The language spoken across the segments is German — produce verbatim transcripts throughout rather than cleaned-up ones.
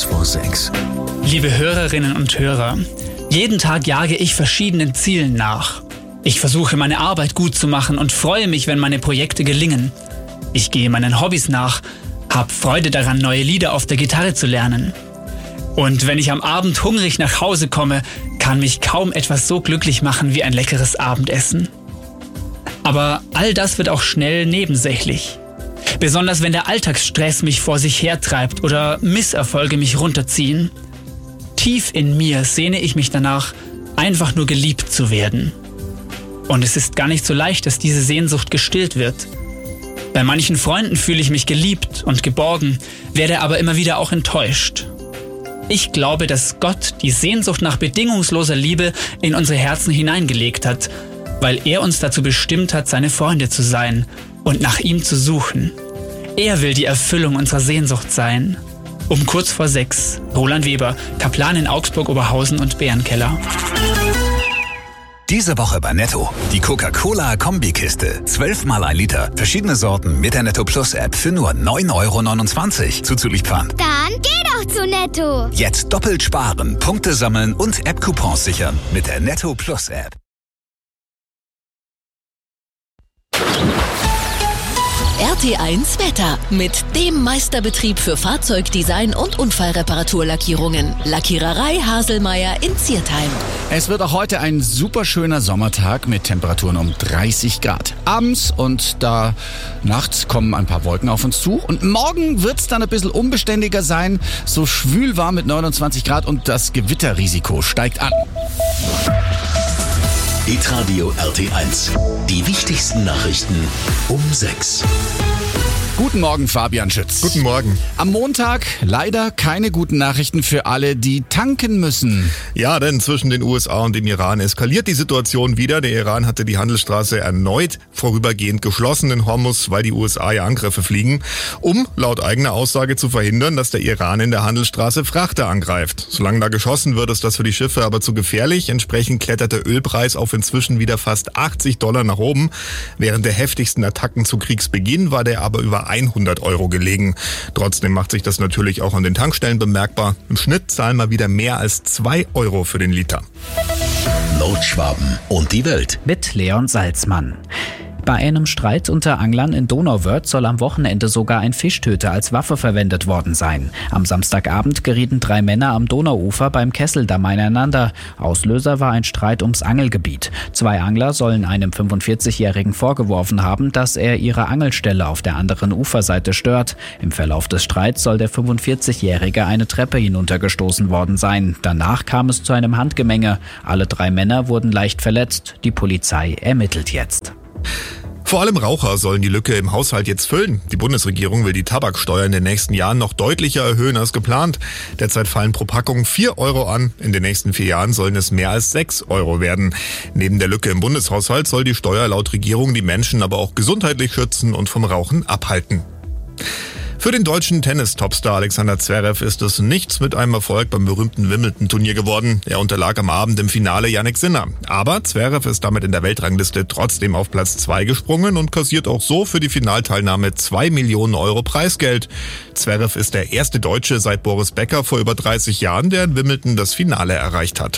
vor sechs. Liebe Hörerinnen und Hörer, jeden Tag jage ich verschiedenen Zielen nach. Ich versuche, meine Arbeit gut zu machen und freue mich, wenn meine Projekte gelingen. Ich gehe meinen Hobbys nach, habe Freude daran, neue Lieder auf der Gitarre zu lernen. Und wenn ich am Abend hungrig nach Hause komme, kann mich kaum etwas so glücklich machen wie ein leckeres Abendessen. Aber all das wird auch schnell nebensächlich. Besonders wenn der Alltagsstress mich vor sich hertreibt oder Misserfolge mich runterziehen. Tief in mir sehne ich mich danach, einfach nur geliebt zu werden. Und es ist gar nicht so leicht, dass diese Sehnsucht gestillt wird. Bei manchen Freunden fühle ich mich geliebt und geborgen, werde aber immer wieder auch enttäuscht. Ich glaube, dass Gott die Sehnsucht nach bedingungsloser Liebe in unsere Herzen hineingelegt hat, weil er uns dazu bestimmt hat, seine Freunde zu sein und nach ihm zu suchen. Er will die Erfüllung unserer Sehnsucht sein. Um kurz vor sechs, Roland Weber, Kaplan in Augsburg-Oberhausen und Bärenkeller. Diese Woche bei Netto. Die Coca-Cola-Kombikiste. Zwölfmal ein Liter. Verschiedene Sorten mit der Netto Plus App für nur neun Euro neunundzwanzig. Zuzüglich Pfand. Dann geh doch zu Netto. Jetzt doppelt sparen, Punkte sammeln und App-Coupons sichern mit der Netto Plus App. R T eins Wetter mit dem Meisterbetrieb für Fahrzeugdesign und Unfallreparaturlackierungen. Lackiererei Haselmeier in Ziertheim. Es wird auch heute ein super schöner Sommertag mit Temperaturen um dreißig Grad. Abends und da nachts kommen ein paar Wolken auf uns zu. Und morgen wird es dann ein bisschen unbeständiger sein. So schwül warm mit neunundzwanzig Grad und das Gewitterrisiko steigt an. Hitradio R T eins. Die wichtigsten Nachrichten um sechs. Guten Morgen, Fabian Schütz. Guten Morgen. Am Montag leider keine guten Nachrichten für alle, die tanken müssen. Ja, denn zwischen den U S A und dem Iran eskaliert die Situation wieder. Der Iran hatte die Handelsstraße erneut vorübergehend geschlossen in Hormuz, weil die U S A ja Angriffe fliegen, um laut eigener Aussage zu verhindern, dass der Iran in der Handelsstraße Frachter angreift. Solange da geschossen wird, ist das für die Schiffe aber zu gefährlich. Entsprechend klettert der Ölpreis auf inzwischen wieder fast achtzig Dollar nach oben. Während der heftigsten Attacken zu Kriegsbeginn war der aber über hundert Euro gelegen. Trotzdem macht sich das natürlich auch an den Tankstellen bemerkbar. Im Schnitt zahlen wir wieder mehr als zwei Euro für den Liter. Nordschwaben und die Welt. Mit Leon Salzmann. Bei einem Streit unter Anglern in Donauwörth soll am Wochenende sogar ein Fischtöter als Waffe verwendet worden sein. Am Samstagabend gerieten drei Männer am Donauufer beim Kesseldamm aneinander. Auslöser war ein Streit ums Angelgebiet. Zwei Angler sollen einem fünfundvierzigjährigen vorgeworfen haben, dass er ihre Angelstelle auf der anderen Uferseite stört. Im Verlauf des Streits soll der fünfundvierzigjährige eine Treppe hinuntergestoßen worden sein. Danach kam es zu einem Handgemenge. Alle drei Männer wurden leicht verletzt. Die Polizei ermittelt jetzt. Vor allem Raucher sollen die Lücke im Haushalt jetzt füllen. Die Bundesregierung will die Tabaksteuer in den nächsten Jahren noch deutlicher erhöhen als geplant. Derzeit fallen pro Packung vier Euro an. In den nächsten vier Jahren sollen es mehr als sechs Euro werden. Neben der Lücke im Bundeshaushalt soll die Steuer laut Regierung die Menschen aber auch gesundheitlich schützen und vom Rauchen abhalten. Für den deutschen Tennis-Topstar Alexander Zverev ist es nichts mit einem Erfolg beim berühmten Wimbledon-Turnier geworden. Er unterlag am Abend im Finale Jannik Sinner. Aber Zverev ist damit in der Weltrangliste trotzdem auf Platz zwei gesprungen und kassiert auch so für die Finalteilnahme zwei Millionen Euro Preisgeld. Zverev ist der erste Deutsche seit Boris Becker vor über dreißig Jahren, der in Wimbledon das Finale erreicht hat.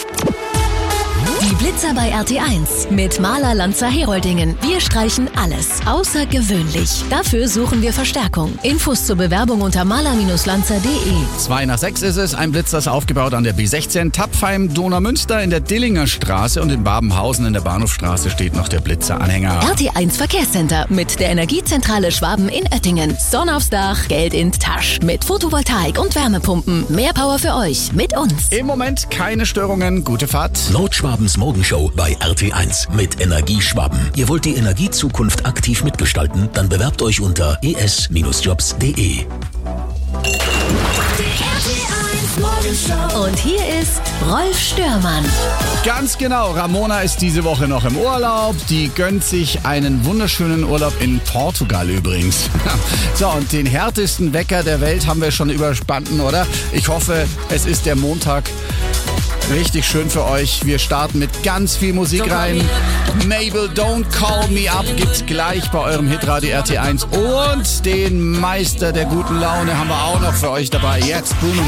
Die Blitzer bei R T eins mit Maler Lanzer Heroldingen. Wir streichen alles außergewöhnlich. Dafür suchen wir Verstärkung. Infos zur Bewerbung unter maler Lanzer punkt de. Zwei nach sechs ist es. Ein Blitzer ist aufgebaut an der B sechzehn, Tapfheim, Donaumünster in der Dillinger Straße und in Babenhausen in der Bahnhofstraße steht noch der Blitzer-Anhänger. R T eins Verkehrscenter mit der Energiezentrale Schwaben in Oettingen. Sonne aufs Dach, Geld in Tasch. Mit Photovoltaik und Wärmepumpen. Mehr Power für euch mit uns. Im Moment keine Störungen. Gute Fahrt. Nordschwabens Morgenshow bei R T eins mit Energieschwaben. Ihr wollt die Energiezukunft aktiv mitgestalten? Dann bewerbt euch unter e s jobs punkt de. Und hier ist Rolf Störmann. Ganz genau, Ramona ist diese Woche noch im Urlaub. Die gönnt sich einen wunderschönen Urlaub in Portugal übrigens. So, und den härtesten Wecker der Welt haben wir schon überspannt, oder? Ich hoffe, es ist der Montag. Richtig schön für euch. Wir starten mit ganz viel Musik rein. Mabel, Don't Call Me Up gibt's gleich bei eurem Hitradio R T eins. Und den Meister der guten Laune haben wir auch noch für euch dabei. Jetzt Bruno